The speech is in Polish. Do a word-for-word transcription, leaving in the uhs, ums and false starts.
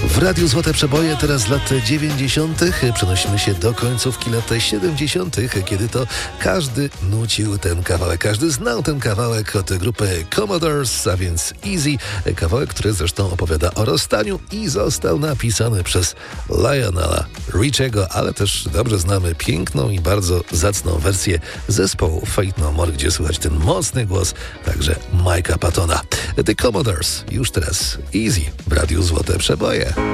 W Radiu Złote Przeboje teraz lat dziewięćdziesiątych przenosimy się do końcówki lat siedemdziesiątych, kiedy to każdy nucił ten kawałek, każdy znał ten kawałek od grupy Commodores, a więc Easy, kawałek, który zresztą opowiada o rozstaniu i został napisany przez Lionela Richiego, ale też dobrze znamy piękną i bardzo zacną wersję zespołu Faith No More, gdzie słychać ten mocny głos także Mike'a Pattona. The Commodores już teraz Easy w Radiu Złote Przeboje.